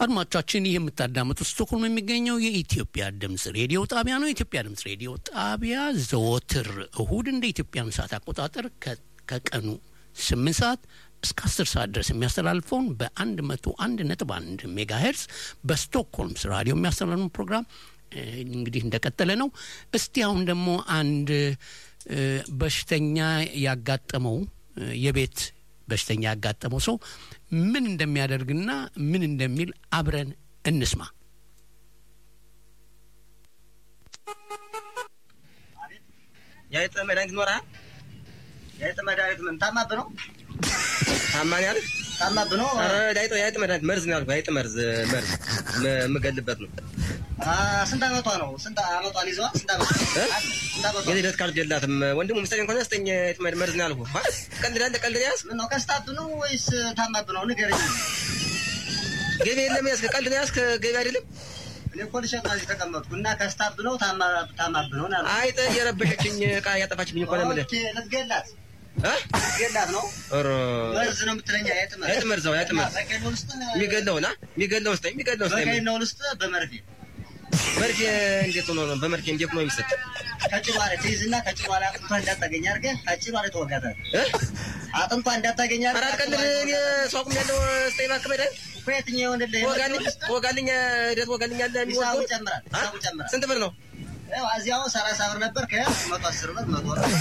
አድማጮቻችን የምታዳምጡት ስቶክሆልም የሚገኘው የኢትዮጵያ ድምጽ ሬዲዮ ጣቢያ ነው። የኢትዮጵያ ድምጽ ሬዲዮ ጣቢያ ዘወትር እሁድ እንደ ኢትዮጵያ ሰዓት አቆጣጠር ከቀኑ 8 ሰዓት እስከ 10 ሰዓት ድረስ የሚያስተላልፈውን በ101.1 ሜጋሄርዝ በስቶክሆልም ራዲዮ የሚያስተላልፈውን ፕሮግራም እንግዲህ እንደቀጠለ ነው። እስቲ አሁን ደግሞ አንድ በሽተኛ ያጋጠመው የቤት በሽተኛ ያጋጠመው ሰው ምን እንደሚያደርግና ምን እንደሚል አብረን እንስማ። ያይጥ መድኃኒት ኖራ ያይጥ መድኃኒት ምን ታማብ ነው ታማኛል ታማብ ነው ያይጥ መድኃኒት መርዝ ነው ያልኩህ ያይጥ መርዝ መገልበት ነው ስንት አመቷ ነው ስንት አመቷን ይዟ ስንት አመቷ የሌለት ካርድ የላትም ወንድሙ ምስተኛ እንኳን አስተኛ ያይጥ መርዝ ነው ያልኩህ ቀልድ ምን ነው ከስታብ ነው ወይስ ታማብ ነው ንገረኝ ገቢ የለም ያስከ ቀልድ ነው ያስከ ገቢ አይደለም እኔ እኮ ልሸጥ ነው ተቀመጥኩና ከስታብ ነው ታማብ ነው አይጥ የረበሸችኝ ዕቃ ያጠፋችብኝ እኮ ለምን ለትገላት ገላት ነው መርዝ ነው የምትለኛ ያይጥ መርዝ የሚገለውና የሚገለው ውስጥ በመርፌ እንዴት ነው በመርፌ እንዴት ነው የሚሰጥ ከጭባሬ ትይዝና ከጭባሬ አጥንቷ እንዳታገኝ አድርገህ ከጭባሬ ተወጋታል አጥንቷ እንዳታገኝ አድርገህ አራቀል እኔ ሷቁም ያለው ስቴባ ከበደ ፈየትኛው እንደለ ወጋልኛ ደት ወጋልኛለ የሚወጋው ጨምራል ስንት ብር ነው አዚያው 30 ብር ነበር ከ110 ብር 100 ብር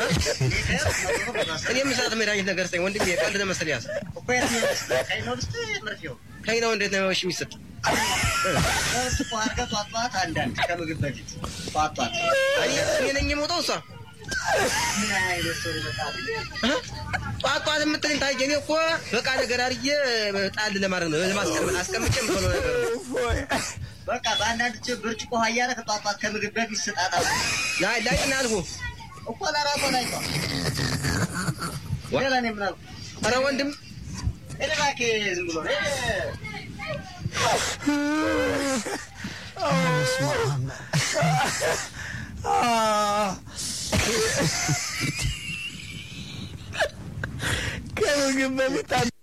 እኔ ምሳት መድኃኒት ነገር ሰኝ ወንድሜ ቀልድ ነው መሰል ያስ ከይነው እንዴት ነው እሺ የሚሰጥ እሱ አርገቷ ጧት አንዳንድ ከምግብ በፊት ጧት እኔ ነኝ የሞተው እሷ ምን አይነት ሰው በቃ ጧት የምትለኝ ታየኝ እኮ በቃ ነገር አርዬ ጣል ለማድረግ ነው ለማስቀመጥ አስቀምጬም ብሎ ነገር በቃ በአንዳንድ ብርጭቆ ሀያረክ ጧት ከምግብ በፊት ስጣጣ ላይ እናልኩ እኮ ለራሷ ላይ ነው ወላ ነው ምናል አረ ወንድም እባክ ዝም ብሎ ከምግብ በፊት